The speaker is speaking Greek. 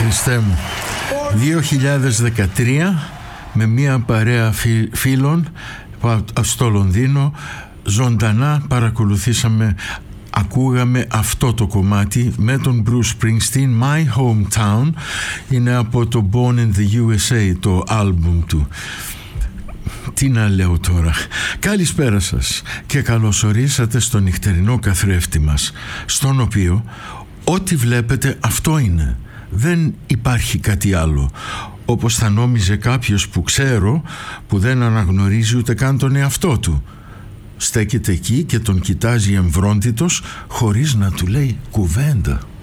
Χριστέ μου. 2013 με μια παρέα φίλων στο Λονδίνο ζωντανά ακούγαμε αυτό το κομμάτι με τον Bruce Springsteen. My Hometown είναι από το Born in the USA, το άλμπουμ του. Τι να λέω τώρα. Καλησπέρα σας και καλώς ορίσατε στο νυχτερινό καθρέφτη μας, στον οποίο ό,τι βλέπετε αυτό είναι. Δεν υπάρχει κάτι άλλο. Όπως θα νόμιζε κάποιος που ξέρω, που δεν αναγνωρίζει ούτε καν τον εαυτό του. Στέκεται εκεί και τον κοιτάζει εμβρόντιτος χωρίς να του λέει κουβέντα.